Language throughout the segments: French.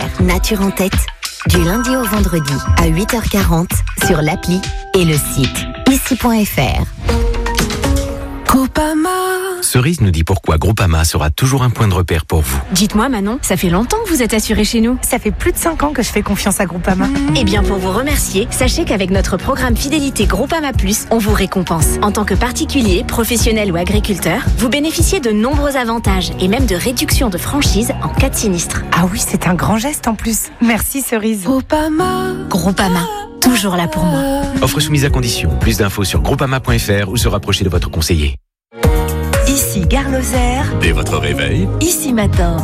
Nature en tête, du lundi au vendredi à 8h40 sur l'appli et le site ici.fr. Groupama. Cerise nous dit pourquoi Groupama sera toujours un point de repère pour vous. Dites-moi Manon, ça fait longtemps que vous êtes assurée chez nous. Ça fait plus de 5 ans que je fais confiance à Groupama. Eh bien pour vous remercier, sachez qu'avec notre programme fidélité Groupama Plus, on vous récompense. En tant que particulier, professionnel ou agriculteur, vous bénéficiez de nombreux avantages et même de réductions de franchise en cas de sinistre. Ah oui, c'est un grand geste en plus. Merci Cerise. Groupama, toujours là pour moi. Offre soumise à condition. Plus d'infos sur groupama.fr ou se rapprocher de votre conseiller. Ici Gare Lozère, Dès votre réveil, ici matin.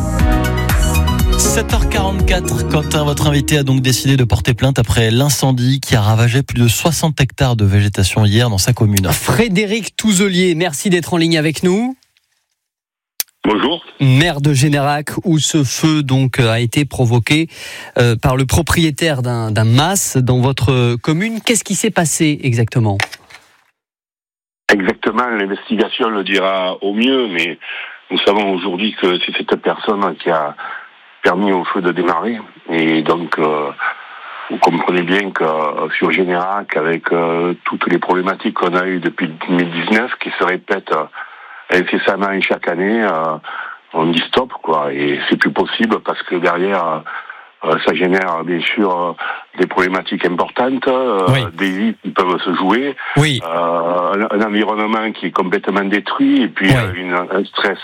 7h44, Quentin, votre invité a donc décidé de porter plainte après l'incendie qui a ravagé plus de 60 hectares de végétation hier dans sa commune. Frédéric Touzelier, merci d'être en ligne avec nous. Bonjour. Maire de Générac, où ce feu donc a été provoqué par le propriétaire d'un mas dans votre commune. Qu'est-ce qui s'est passé exactement ? Exactement, l'investigation le dira au mieux, mais nous savons aujourd'hui que c'est cette personne qui a permis au feu de démarrer. Et donc, vous comprenez bien que sur Générac, avec toutes les problématiques qu'on a eues depuis 2019, qui se répètent incessamment chaque année, on dit stop, quoi. Et c'est plus possible parce que derrière, ça génère bien sûr des problématiques importantes, des vies qui peuvent se jouer, un environnement qui est complètement détruit et puis un stress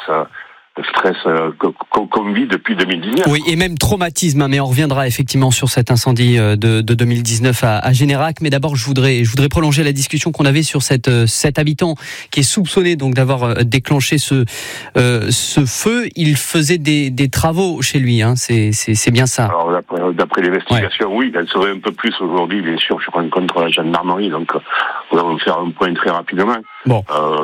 qu'on vit depuis 2019. Oui, et même traumatisme, mais on reviendra effectivement sur cet incendie de 2019 à Générac. Mais d'abord, je voudrais prolonger la discussion qu'on avait sur cet habitant qui est soupçonné donc d'avoir déclenché ce feu. Il faisait des travaux chez lui, hein. C'est bien ça. Alors d'après l'investigation, oui, elle serait un peu plus aujourd'hui, bien sûr. Je rencontre la gendarmerie, donc nous allons faire un point très rapidement. Bon.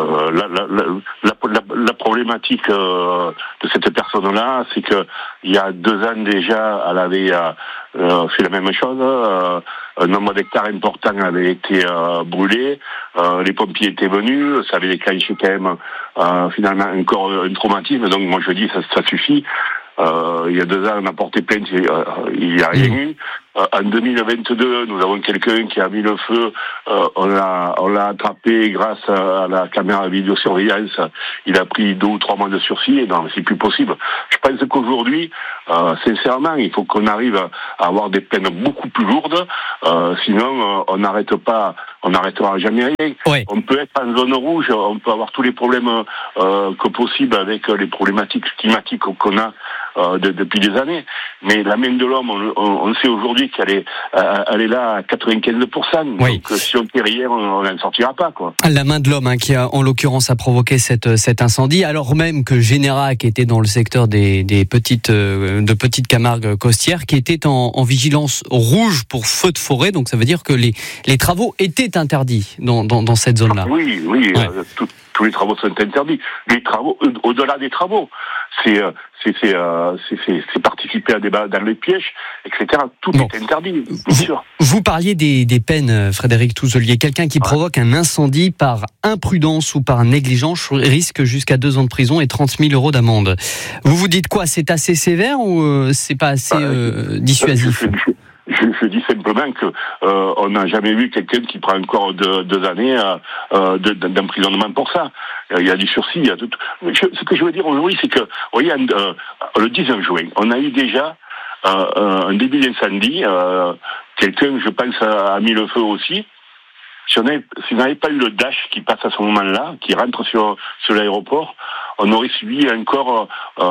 La problématique de cette personne-là, c'est que il y a 2 ans déjà, elle avait fait la même chose. Un nombre d'hectares important avait été brûlé. Les pompiers étaient venus. Ça avait déclenché quand même finalement encore un traumatisme. Donc moi je dis ça suffit. Il y a 2 ans, on a porté plainte, il n'y a rien eu. En 2022, nous avons quelqu'un qui a mis le feu. On l'a attrapé grâce à la caméra de vidéosurveillance. Il a pris 2 ou 3 mois de sursis. Et non, mais c'est plus possible. Je pense qu'aujourd'hui, sincèrement, il faut qu'on arrive à avoir des peines beaucoup plus lourdes. Sinon, on n'arrêtera jamais rien. Ouais. On peut être en zone rouge, on peut avoir tous les problèmes que possible avec les problématiques climatiques qu'on a depuis des années. Mais la main de l'homme, on sait aujourd'hui qu'elle est là à 95%. Oui. Donc si on ne fait rien, on n'en sortira pas, quoi. La main de l'homme, qui a, en l'occurrence a provoqué cet incendie, alors même que Générac était dans le secteur de petites Camargues côtières, qui était en vigilance rouge pour feu de forêt. Donc ça veut dire que les travaux étaient interdits dans cette zone-là. Oui, ouais. Tous les travaux sont interdits. Les travaux, au-delà des travaux, c'est participer à des dans les pièges, etc. Tout est interdit, bien sûr. Vous parliez des peines, Frédéric Touzelier. Quelqu'un qui provoque un incendie par imprudence ou par négligence risque jusqu'à 2 ans de prison et 30 000 euros d'amende. Vous vous dites quoi ? C'est assez sévère ou c'est pas assez dissuasif ? Je dis simplement que on n'a jamais vu quelqu'un qui prend encore 2 années d'emprisonnement pour ça. Il y a du sursis, il y a tout. Ce que je veux dire aujourd'hui, c'est que, vous voyez, le 19 juin, on a eu déjà un début d'incendie. Quelqu'un, je pense, a mis le feu aussi. Si on n'avait pas eu le Dash qui passe à ce moment-là, qui rentre sur l'aéroport, on aurait subi encore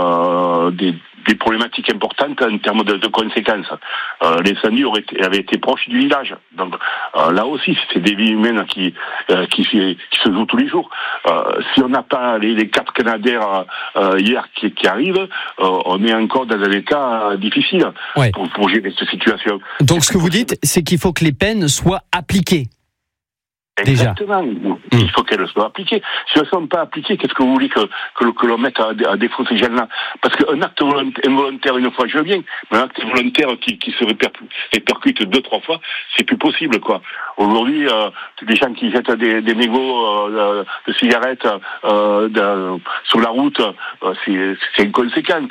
des problématiques importantes en termes de conséquences. L'incendie avait été proche du village. Donc là aussi, c'est des vies humaines qui se jouent tous les jours. Si on n'a pas les 4 Canadair hier qui arrivent, on est encore dans un état difficile pour gérer cette situation. Donc ce que vous dites, c'est qu'il faut que les peines soient appliquées. Exactement. Il faut qu'elles soient appliquées. Si elles ne sont pas appliquées, qu'est-ce que vous voulez que l'on mette à défaut ces gens-là ? Parce qu'un acte involontaire, une fois, je veux bien, mais un acte involontaire qui se répercute 2-3 fois, c'est plus possible, quoi. Aujourd'hui, des gens qui jettent des mégots de cigarettes sur la route, c'est inconséquent.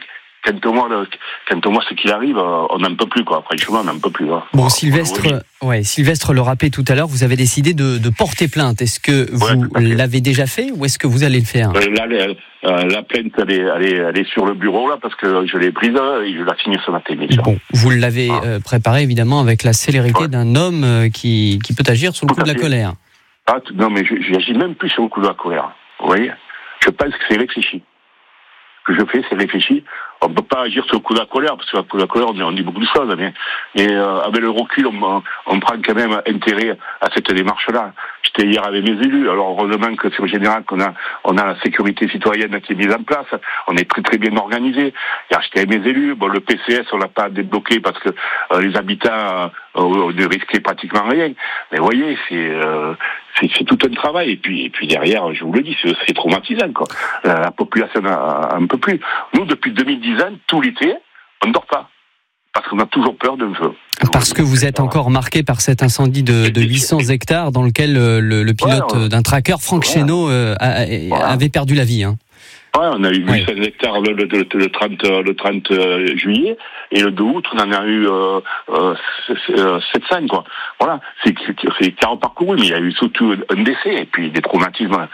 quand on voit ce qu'il arrive, on n'en peut plus, quoi. Franchement, on n'en peut plus. Hein. Bon, Sylvestre le rappelait tout à l'heure, vous avez décidé de porter plainte. Est-ce que vous l'avez déjà fait ou est-ce que vous allez le faire ? La plainte, elle est sur le bureau, là, parce que je l'ai prise et je l'ai signée ce matin. Bon, vous l'avez préparé, évidemment, avec la célérité d'un homme qui peut agir sous le coup de la colère. Non, mais j'agis même plus sur le coup de la colère. Vous voyez ? Je pense que c'est réfléchi. Ce que je fais, c'est réfléchi. On ne peut pas agir sur le coup de la colère, parce que le coup de la colère, on dit beaucoup de choses. Mais avec le recul, on prend quand même intérêt à cette démarche-là. J'étais hier avec mes élus. Alors heureusement que sur Générac, on a la sécurité citoyenne qui est mise en place. On est très très bien organisé. Hier, j'étais avec mes élus. Bon, le PCS, on l'a pas débloqué parce que les habitants ne risquaient pratiquement rien. Mais vous voyez, c'est tout un travail. Et puis derrière, je vous le dis, c'est traumatisant, quoi. La population un peu plus. Nous, depuis 2010 ans, tout l'été, on ne dort pas. Parce qu'on a toujours peur d'un feu. Parce que vous êtes encore marqué par cet incendie de 800 hectares dans lequel le pilote d'un tracker, Franck Chénaud, avait perdu la vie. Hein. Ouais, on a eu 800 hectares le 30 juillet, et le 2 août, on en a eu 700, quoi. Voilà, c'est 40 parcourus, mais il y a eu surtout un décès, et puis des traumatismes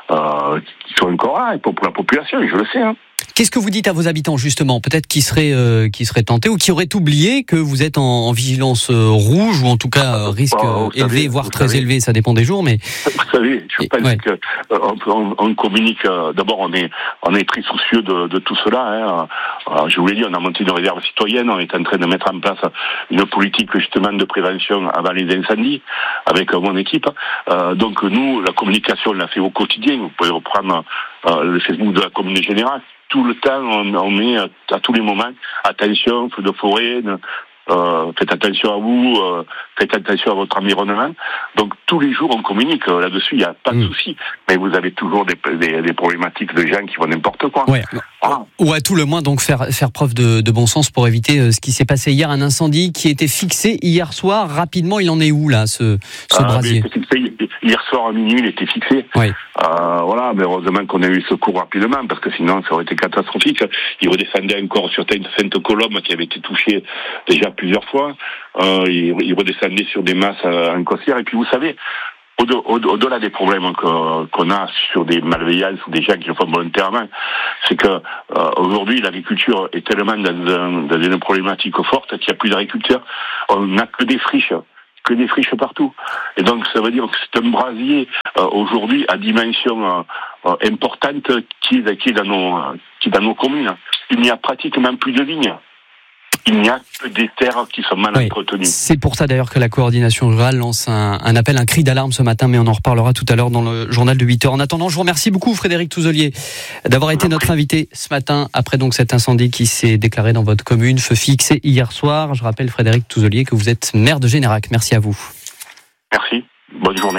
qui sont encore là, et pour la population, je le sais. Hein. Qu'est-ce que vous dites à vos habitants, justement, peut-être qui seraient tentés ou qui auraient oublié que vous êtes en vigilance rouge, ou en tout cas risque élevé, voire très élevé, ça dépend des jours, mais... Vous savez, je pense qu'on communique, d'abord on est très soucieux de tout cela. Hein. Je vous l'ai dit, on a monté une réserve citoyenne, on est en train de mettre en place une politique justement de prévention avant les incendies, avec mon équipe. Donc nous, la communication, on l'a fait au quotidien. Vous pouvez reprendre le Facebook de la commune générale. Tout le temps, on met à tous les moments, attention, feu de forêt, faites attention à vous, faites attention à votre environnement. Donc tous les jours, on communique là-dessus, il n'y a pas de souci. Mais vous avez toujours des problématiques de gens qui font n'importe quoi. Ouais. Voilà. Ou à tout le moins, donc faire preuve de bon sens pour éviter ce qui s'est passé hier, un incendie qui était fixé hier soir. Rapidement, il en est où là, ce brasier ? Hier soir à minuit, il était fixé. Oui. Voilà, mais heureusement qu'on a eu le secours rapidement, parce que sinon ça aurait été catastrophique. Il redescendait encore sur Sainte-Colombe qui avait été touchée déjà plusieurs fois. Il redescendait sur des masses en Cossière. Et puis vous savez, au-delà des problèmes qu'on a sur des malveillances ou des gens qui le font volontairement, c'est que aujourd'hui l'agriculture est tellement dans une problématique forte qu'il n'y a plus d'agriculteurs. On n'a que des friches partout. Et donc ça veut dire que c'est un brasier aujourd'hui à dimension importante qui est dans nos communes. Il n'y a pratiquement plus de vignes. Il n'y a que des terres qui sont mal entretenues. C'est pour ça d'ailleurs que la coordination rurale lance un appel, un cri d'alarme ce matin, mais on en reparlera tout à l'heure dans le journal de 8h. En attendant, je vous remercie beaucoup Frédéric Touzelier d'avoir été notre invité ce matin, après donc cet incendie qui s'est déclaré dans votre commune, feu fixé hier soir. Je rappelle Frédéric Touzelier que vous êtes maire de Générac. Merci à vous. Merci, bonne journée.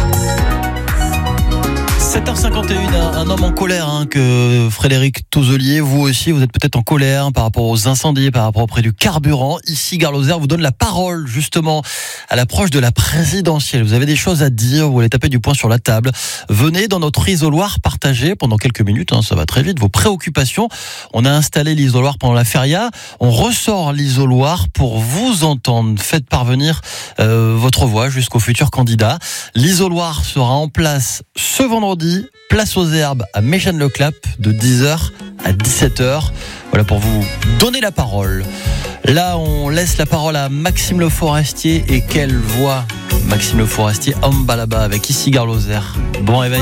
7h51, un homme en colère que Frédéric Touzelier. Vous aussi, vous êtes peut-être en colère par rapport aux incendies, par rapport au prix du carburant. Ici, Gare Lozère vous donne la parole justement à l'approche de la présidentielle. Vous avez des choses à dire, vous allez taper du poing sur la table. Venez dans notre isoloir partager pendant quelques minutes, ça va très vite, vos préoccupations. On a installé l'isoloir pendant la feria. On ressort l'isoloir pour vous entendre. Faites parvenir votre voix jusqu'au futur candidat. L'isoloir sera en place ce vendredi, place aux Herbes à Méchane-le-Clap de 10h à 17h. Voilà pour vous donner la parole. Là, on laisse la parole à Maxime Le Forestier. Et quelle voix, Maxime Le Forestier, homme balaba avec ici Gare Lozère. Bon réveil.